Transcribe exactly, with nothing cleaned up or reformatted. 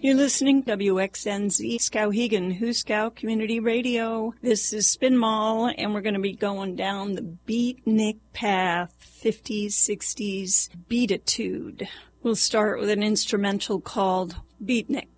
You're listening to W X N Z Skowhegan, Huskow Community Radio. This is Spin Mall, and we're going to be going down the beatnik path, fifties, sixties beatitude. We'll start with an instrumental called Beatnik.